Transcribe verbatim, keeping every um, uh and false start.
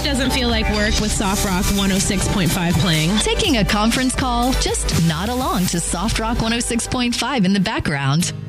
doesn't feel like work with Soft Rock one oh six point five playing. Taking a conference call, just nod along to Soft Rock one oh six point five in the background.